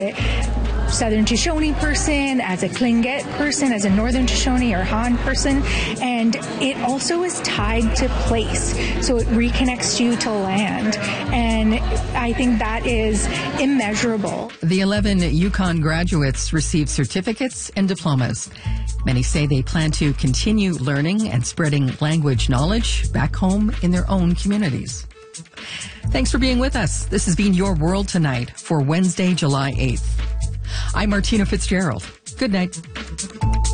Southern Shoshone person, as a Tlingit person, as a Northern Shoshone or Han person, and it also is tied to place, so it reconnects you to land, and I think that is immeasurable. The 11 Yukon graduates received certificates and diplomas. Many say they plan to continue learning and spreading language knowledge back home in their own communities. Thanks for being with us. This has been Your World Tonight for Wednesday, July 8th. I'm Martina Fitzgerald. Good night.